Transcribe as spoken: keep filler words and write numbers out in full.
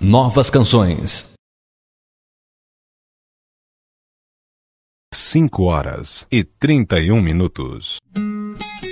Novas canções. Cinco horas e trinta e um minutos.